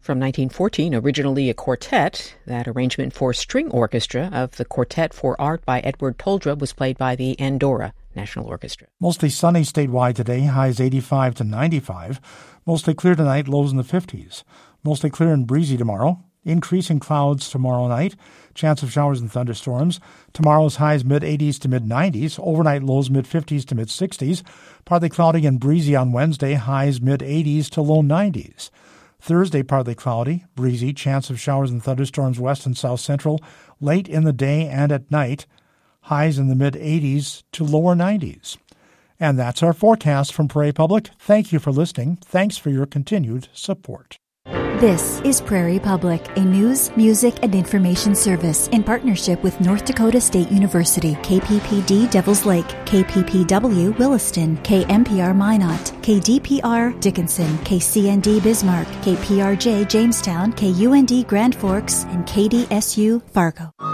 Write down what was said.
From 1914, originally a quartet, that arrangement for string orchestra of the Quartet for Art by Edward Toldra was played by the Andorra National Orchestra. Mostly sunny statewide today, highs 85 to 95. Mostly clear tonight, lows in the 50s. Mostly clear and breezy tomorrow. Increasing clouds tomorrow night. Chance of showers and thunderstorms. Tomorrow's highs mid-80s to mid-90s. Overnight lows mid-50s to mid-60s. Partly cloudy and breezy on Wednesday. Highs mid-80s to low 90s. Thursday, partly cloudy, breezy, chance of showers and thunderstorms west and south central, late in the day and at night, highs in the mid-80s to lower 90s. And that's our forecast from Prairie Public. Thank you for listening. Thanks for your continued support. This is Prairie Public, a news, music, and information service in partnership with North Dakota State University, KPPD Devils Lake, KPPW Williston, KMPR Minot, KDPR Dickinson, KCND Bismarck, KPRJ Jamestown, KUND Grand Forks, and KDSU Fargo.